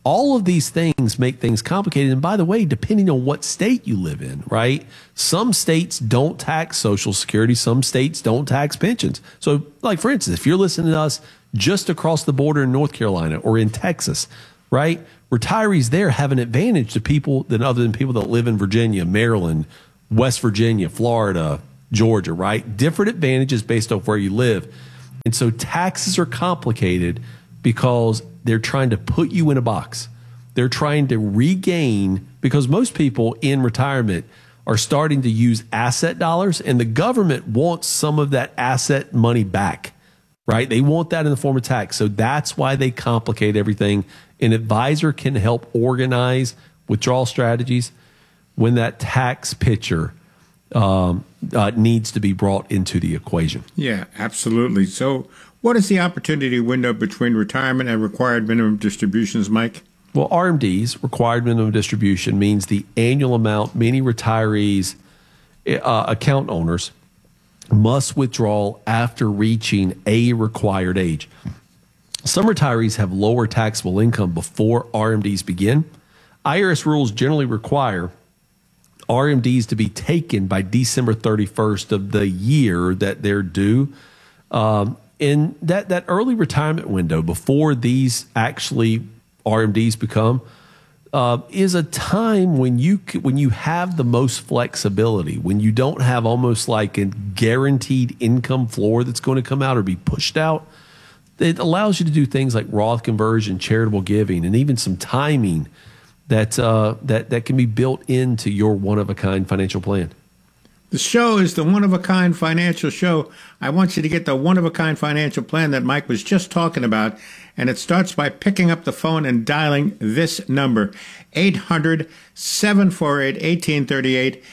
All of these things make things complicated. And by the way, depending on what state you live in, right? Some states don't tax Social Security. Some states don't tax pensions. So, like, for instance, if you're listening to us just across the border in North Carolina or in Texas, right? Retirees there have an advantage to people other than people that live in Virginia, Maryland, West Virginia, Florida, Georgia, right? Different advantages based on where you live. And so taxes are complicated because they're trying to put you in a box. They're trying to regain, because most people in retirement are starting to use asset dollars, and the government wants some of that asset money back, right? They want that in the form of tax. So that's why they complicate everything. An advisor can help organize withdrawal strategies when that tax picture needs to be brought into the equation. Yeah, absolutely. So what is the opportunity window between retirement and required minimum distributions, Mike? Well, RMDs, required minimum distribution, means the annual amount many retirees, account owners, must withdraw after reaching a required age. Some retirees have lower taxable income before RMDs begin. IRS rules generally require RMDs to be taken by December 31st of the year that they're due. In that early retirement window before these actually RMDs become is a time when you have the most flexibility, when you don't have almost like a guaranteed income floor that's going to come out or be pushed out. It allows you to do things like Roth conversion, charitable giving, and even some timing that can be built into your one-of-a-kind financial plan. The show is the one-of-a-kind financial show. I want you to get the one-of-a-kind financial plan that Mike was just talking about, and it starts by picking up the phone and dialing this number, 800-748-1838,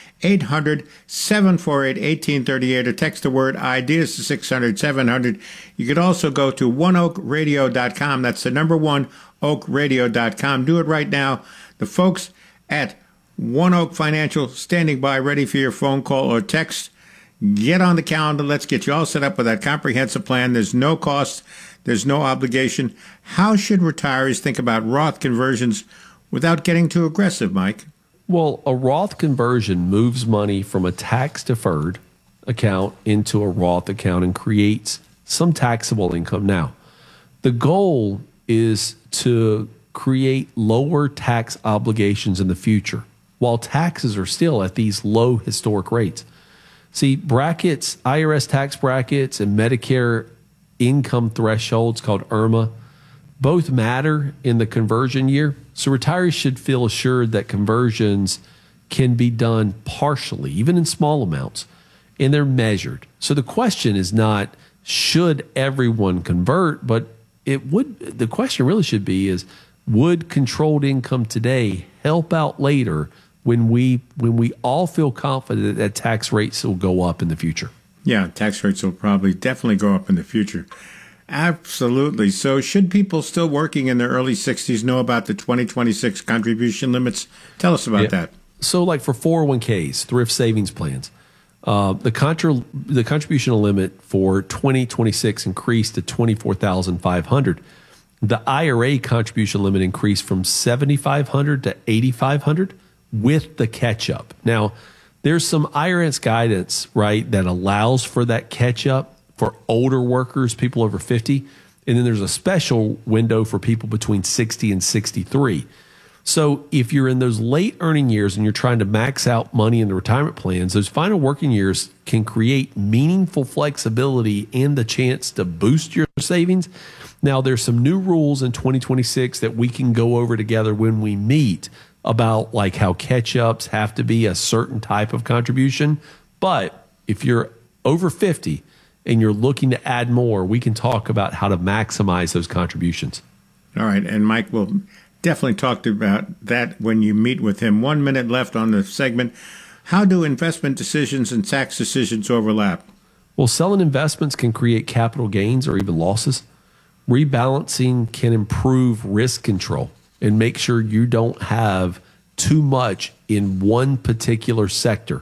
800-748-1838, or text the word IDEAS to 600-700. You could also go to oneoakradio.com. That's the number one, oakradio.com. Do it right now. The folks at One Oak Financial standing by, ready for your phone call or text. Get on the calendar. Let's get you all set up with that comprehensive plan. There's no cost. There's no obligation. How should retirees think about Roth conversions without getting too aggressive, Mike? Well, a Roth conversion moves money from a tax-deferred account into a Roth account and creates some taxable income. Now, the goal is to create lower tax obligations in the future, while taxes are still at these low historic rates. See, brackets, IRS tax brackets and Medicare income thresholds called IRMA, both matter in the conversion year. So retirees should feel assured that conversions can be done partially, even in small amounts, and they're measured. So the question is not, should everyone convert, but the question really should be is, would controlled income today help out later when we all feel confident that tax rates will go up in the future? Yeah, tax rates will probably definitely go up in the future. Absolutely. So should people still working in their early 60s know about the 2026 contribution limits? Tell us about that. So like for 401ks, thrift savings plans, the contribution limit for 2026 increased to $24,500. The IRA contribution limit increased from $7,500 to $8,500 with the catch-up. Now, there's some IRS guidance, right, that allows for that catch-up for older workers, people over 50. And then there's a special window for people between 60 and 63. So if you're in those late earning years and you're trying to max out money in the retirement plans, those final working years can create meaningful flexibility and the chance to boost your savings. Now, there's some new rules in 2026 that we can go over together when we meet about like how catch-ups have to be a certain type of contribution. But if you're over 50 and you're looking to add more, we can talk about how to maximize those contributions. All right. And Mike will definitely talk about that when you meet with him. 1 minute left on the segment. How do investment decisions and tax decisions overlap? Well, selling investments can create capital gains or even losses. Rebalancing can improve risk control and make sure you don't have too much in one particular sector.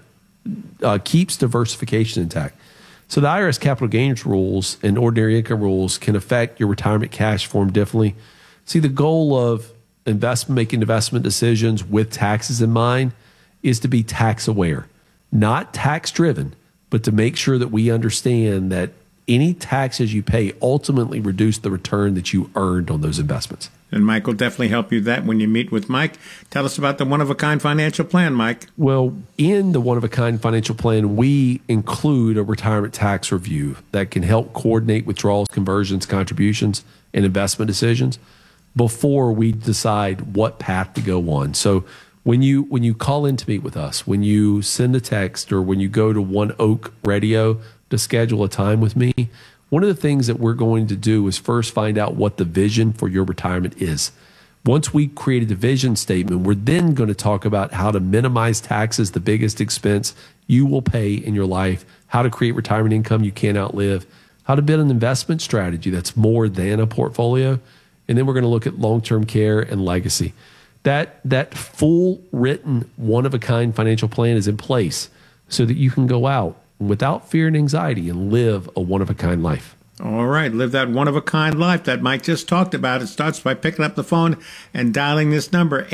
Keeps diversification intact. So the IRS capital gains rules and ordinary income rules can affect your retirement cash form differently. See, the goal of making investment decisions with taxes in mind is to be tax aware, not tax driven, but to make sure that we understand that any taxes you pay ultimately reduce the return that you earned on those investments. And Mike will definitely help you with that when you meet with Mike. Tell us about the one-of-a-kind financial plan, Mike. Well, in the one-of-a-kind financial plan, we include a retirement tax review that can help coordinate withdrawals, conversions, contributions, and investment decisions before we decide what path to go on. So when you call in to meet with us, when you send a text, or when you go to One Oak Radio to schedule a time with me, one of the things that we're going to do is first find out what the vision for your retirement is. Once we created a vision statement, we're then going to talk about how to minimize taxes, the biggest expense you will pay in your life, how to create retirement income you can't outlive, how to build an investment strategy that's more than a portfolio, and then we're going to look at long-term care and legacy. That full written one-of-a-kind financial plan is in place so that you can go out without fear and anxiety and live a one-of-a-kind life. All right, live that one-of-a-kind life that Mike just talked about. It starts by picking up the phone and dialing this number,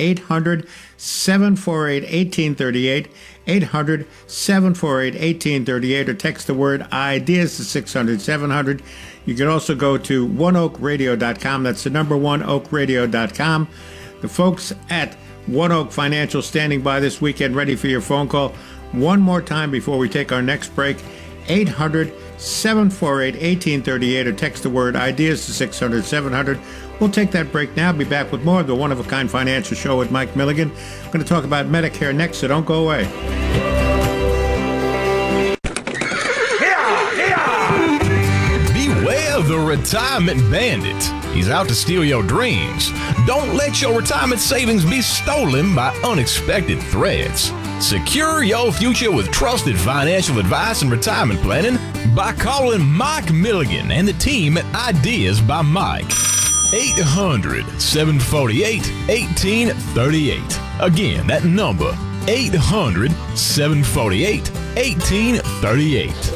800-748-1838, 800-748-1838, or text the word IDEAS to 600-700. You can also go to oneoakradio.com. That's the number oneoakradio.com. The folks at One Oak Financial standing by this weekend, ready for your phone call. One more time before we take our next break, 800-748-1838, or text the word IDEAS to 600-700. We'll take that break now. Be back with more of the One-of-a-Kind Financial Show with Mike Milligan. I'm going to talk about Medicare next, so don't go away. Beware the retirement bandit. He's out to steal your dreams. Don't let your retirement savings be stolen by unexpected threats. Secure your future with trusted financial advice and retirement planning by calling Mike Milligan and the team at Ideas by Mike. 800-748-1838. Again, that number, 800-748-1838.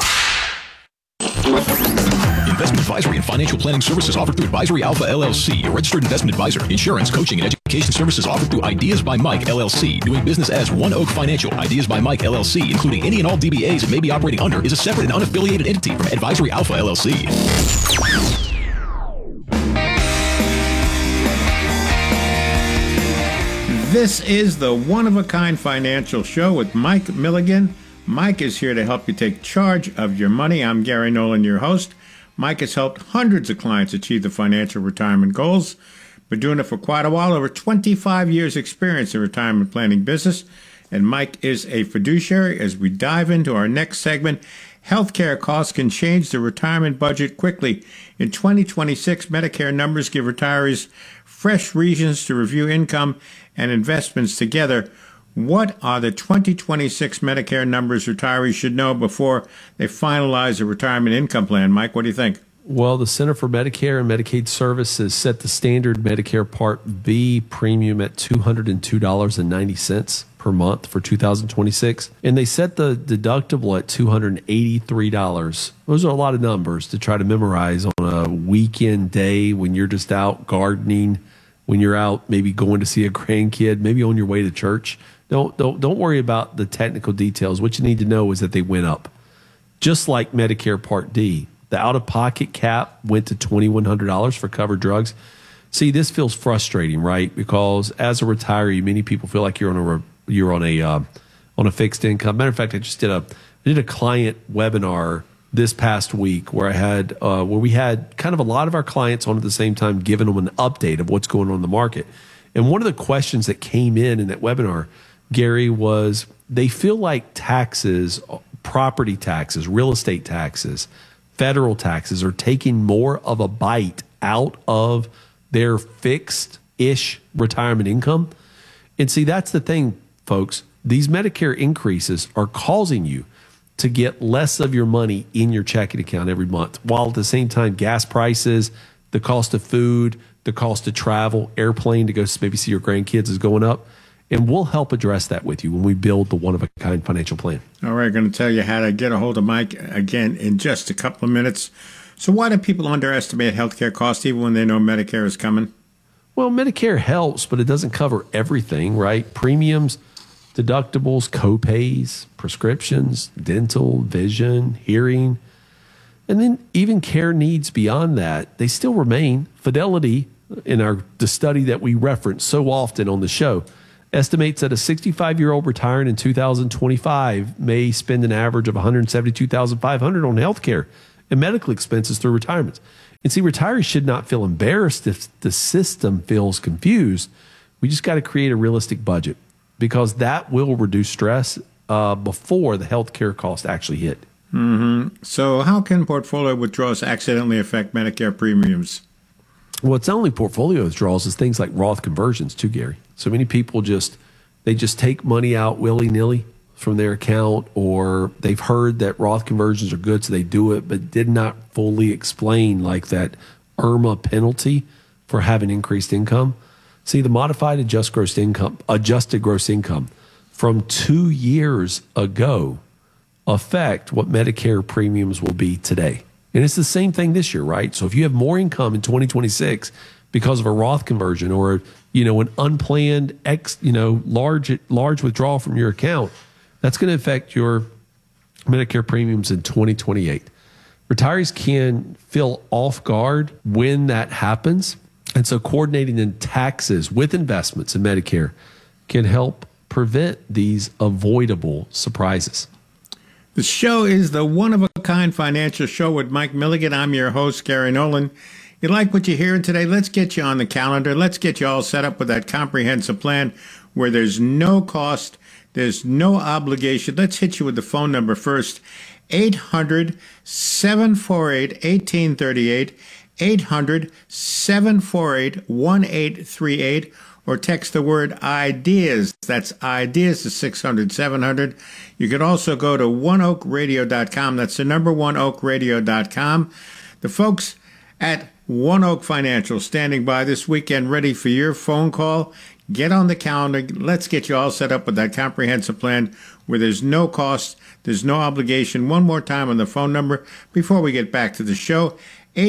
Investment advisory and financial planning services offered through Advisory Alpha LLC, a registered investment advisor. Insurance, coaching, and education services offered through Ideas by Mike LLC. Doing business as One Oak Financial. Ideas by Mike LLC, including any and all DBAs it may be operating under, is a separate and unaffiliated entity from Advisory Alpha LLC. This is the One-of-a-Kind Financial Show with Mike Milligan. Mike is here to help you take charge of your money. I'm Gary Nolan, your host. Mike has helped hundreds of clients achieve the financial retirement goals. Been doing it for quite a while, over 25 years experience in retirement planning business. And Mike is a fiduciary. As we dive into our next segment, healthcare costs can change the retirement budget quickly. In 2026, Medicare numbers give retirees fresh reasons to review income and investments together. What are the 2026 Medicare numbers retirees should know before they finalize a retirement income plan? Mike, what do you think? Well, the Center for Medicare and Medicaid Services set the standard Medicare Part B premium at $202.90 per month for 2026. And they set the deductible at $283. Those are a lot of numbers to try to memorize on a weekend day when you're just out gardening, when you're out maybe going to see a grandkid, maybe on your way to church. Don't worry about the technical details. What you need to know is that they went up. Just like Medicare Part D, the out-of-pocket cap went to $2,100 for covered drugs. See, this feels frustrating, right? Because as a retiree, many people feel like you're on a fixed income. Matter of fact, I did a client webinar this past week where we had kind of a lot of our clients on at the same time, giving them an update of what's going on in the market. And one of the questions that came in that webinar, Gary, was they feel like taxes, property taxes, real estate taxes, federal taxes are taking more of a bite out of their fixed-ish retirement income. And see, that's the thing, folks. These Medicare increases are causing you to get less of your money in your checking account every month, while at the same time gas prices, the cost of food, the cost of travel, airplane to go maybe see your grandkids is going up. And we'll help address that with you when we build the One-of-a-Kind Financial Plan. All right, I'm going to tell you how to get a hold of Mike again in just a couple of minutes. So why do people underestimate healthcare costs even when they know Medicare is coming? Well, Medicare helps, but it doesn't cover everything, right? Premiums, deductibles, co-pays, prescriptions, dental, vision, hearing, and then even care needs beyond that. They still remain. Fidelity, in the study that we reference so often on the show, estimates that a 65-year-old retiring in 2025 may spend an average of $172,500 on health care and medical expenses through retirement. And see, retirees should not feel embarrassed if the system feels confused. We just got to create a realistic budget, because that will reduce stress before the health care costs actually hit. Mm-hmm. So how can portfolio withdrawals accidentally affect Medicare premiums? Well, it's not only portfolio withdrawals, it's things like Roth conversions too, Gary. So many people just take money out willy-nilly from their account, or they've heard that Roth conversions are good, so they do it, but did not fully explain like that IRMA penalty for having increased income. See, the modified adjusted gross income from 2 years ago affect what Medicare premiums will be today. And it's the same thing this year, right? So if you have more income in 2026 because of a Roth conversion or, an unplanned large withdrawal from your account, that's going to affect your Medicare premiums in 2028. Retirees can feel off guard when that happens. And so coordinating in taxes with investments in Medicare can help prevent these avoidable surprises. The show is the one-of-a-kind financial show with Mike Milligan. I'm your host, Gary Nolan. You like what you're hearing today? Let's get you on the calendar. Let's get you all set up with that comprehensive plan where there's no cost, there's no obligation. Let's hit you with the phone number first, 800-748-1838, 800-748-1838, or text the word IDEAS. That's IDEAS to 600-700. You can also go to oneoakradio.com. That's the number oneoakradio.com. The folks at One Oak Financial standing by this weekend ready for your phone call. Get on the calendar. Let's get you all set up with that comprehensive plan where there's no cost, there's no obligation. One more time on the phone number before we get back to the show.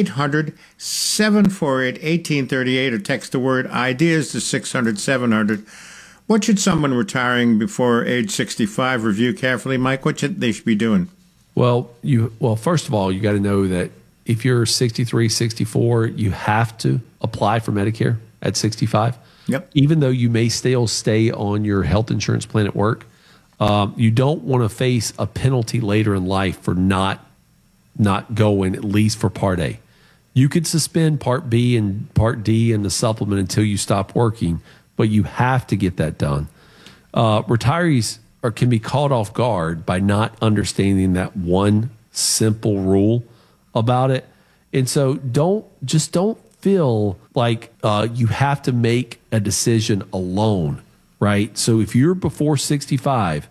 800-748-1838 or text the word IDEAS to 600-700. What should someone retiring before age 65 review carefully, Mike? What should they be doing? Well, first of all, you got to know that if you're 63, 64, you have to apply for Medicare at 65. Yep. Even though you may still stay on your health insurance plan at work, you don't want to face a penalty later in life for not going, at least for Part A. You could suspend Part B and Part D and the supplement until you stop working, but you have to get that done. Retirees can be caught off guard by not understanding that one simple rule about it. And so don't feel like you have to make a decision alone, right? So if you're before 65,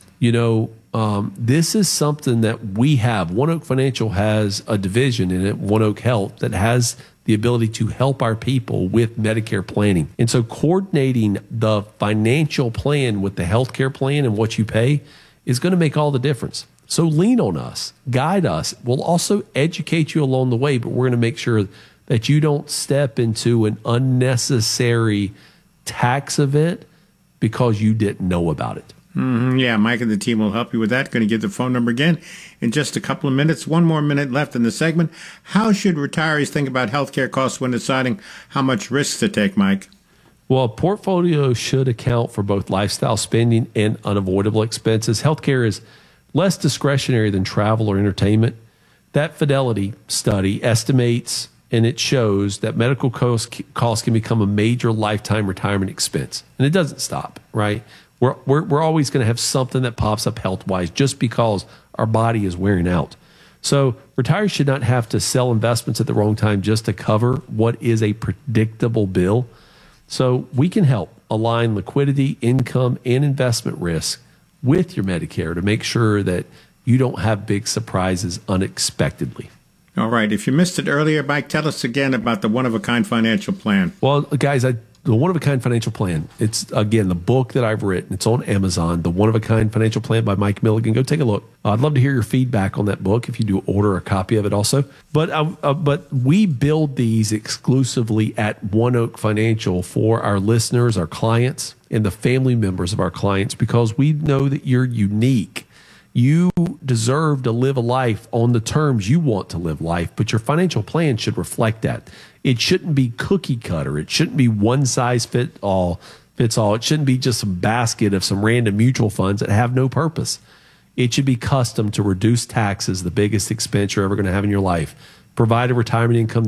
this is something that we have. One Oak Financial has a division in it, One Oak Health, that has the ability to help our people with Medicare planning. And so coordinating the financial plan with the healthcare plan and what you pay is going to make all the difference. So lean on us, guide us. We'll also educate you along the way, but we're going to make sure that you don't step into an unnecessary tax event because you didn't know about it. Mm-hmm. Yeah, Mike and the team will help you with that. Going to give the phone number again in just a couple of minutes. One more minute left in the segment. How should retirees think about healthcare costs when deciding how much risk to take, Mike? Well, a portfolio should account for both lifestyle spending and unavoidable expenses. Healthcare is less discretionary than travel or entertainment. That Fidelity study estimates, and it shows that medical costs can become a major lifetime retirement expense. And it doesn't stop, right? We're always going to have something that pops up health-wise just because our body is wearing out. So retirees should not have to sell investments at the wrong time just to cover what is a predictable bill. So we can help align liquidity, income, and investment risk with your Medicare to make sure that you don't have big surprises unexpectedly. All right. If you missed it earlier, Mike, tell us again about the one-of-a-kind financial plan. Well, guys, I The One of a Kind Financial Plan. It's, again, the book that I've written. It's on Amazon, The One of a Kind Financial Plan by Mike Milligan. Go take a look. I'd love to hear your feedback on that book if you do order a copy of it also. But we build these exclusively at One Oak Financial for our listeners, our clients, and the family members of our clients, because we know that you're unique. You deserve to live a life on the terms you want to live life, but your financial plan should reflect that. It shouldn't be cookie cutter. It shouldn't be one size fits all. It shouldn't be just some basket of some random mutual funds that have no purpose. It should be custom to reduce taxes, the biggest expense you're ever going to have in your life. Provide a retirement income